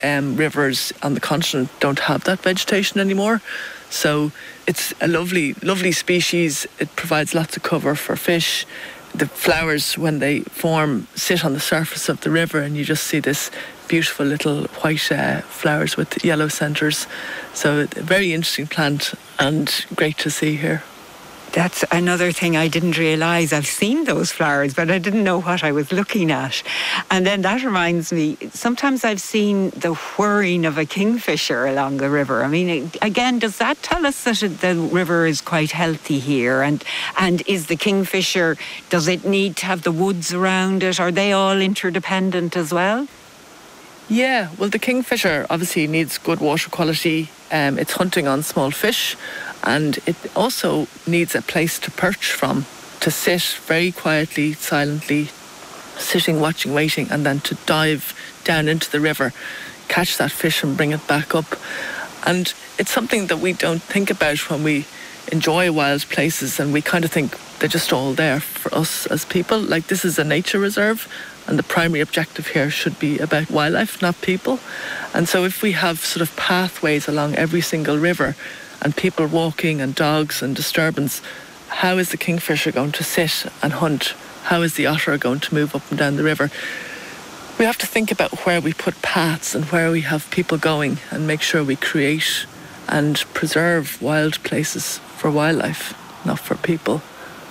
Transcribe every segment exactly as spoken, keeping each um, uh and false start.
um, rivers on the continent don't have that vegetation anymore. So it's a lovely, lovely species. It provides lots of cover for fish. The flowers, when they form, sit on the surface of the river, and you just see this beautiful little white uh, flowers with yellow centres. So a very interesting plant and great to see here. That's another thing I didn't realise. I've seen those flowers, but I didn't know what I was looking at. And then that reminds me, sometimes I've seen the whirring of a kingfisher along the river. I mean, again, does that tell us that the river is quite healthy here? And, and is the kingfisher, does it need to have the woods around it? Are they all interdependent as well? Yeah, well, the kingfisher obviously needs good water quality. Um, it's hunting on small fish. And it also needs a place to perch from, to sit very quietly, silently, sitting, watching, waiting, and then to dive down into the river, catch that fish and bring it back up. And it's something that we don't think about when we enjoy wild places, and we kind of think they're just all there for us as people. Like, this is a nature reserve, and the primary objective here should be about wildlife, not people. And so if we have sort of pathways along every single river, and people walking and dogs and disturbance, how is the kingfisher going to sit and hunt? How is the otter going to move up and down the river? We have to think about where we put paths and where we have people going, and make sure we create and preserve wild places for wildlife, not for people.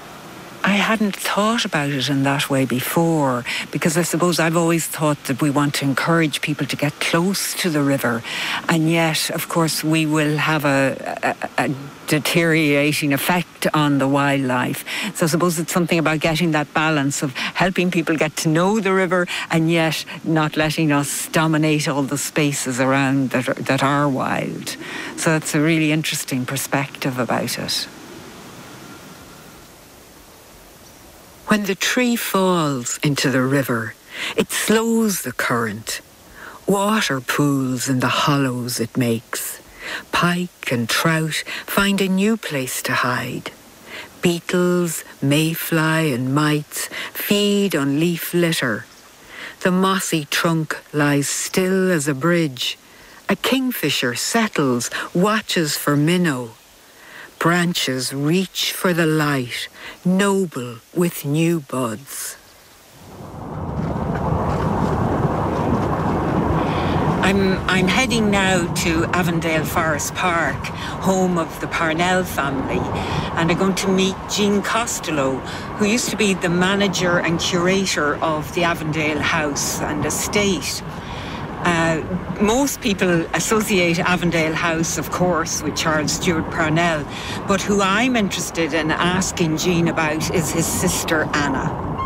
I hadn't thought about it in that way before, because I suppose I've always thought that we want to encourage people to get close to the river, and yet, of course, we will have a, a, a deteriorating effect on the wildlife. So I suppose it's something about getting that balance of helping people get to know the river, and yet not letting us dominate all the spaces around that are, that are wild. So that's a really interesting perspective about it. When the tree falls into the river, it slows the current. Water pools in the hollows it makes. Pike and trout find a new place to hide. Beetles, mayfly and mites feed on leaf litter. The mossy trunk lies still as a bridge. A kingfisher settles, watches for minnow. Branches reach for the light, noble with new buds. I'm, I'm heading now to Avondale Forest Park, home of the Parnell family, and I'm going to meet Jean Costello, who used to be the manager and curator of the Avondale House and Estate. Uh, most people associate Avondale House, of course, with Charles Stewart Parnell, but who I'm interested in asking Jean about is his sister Anna.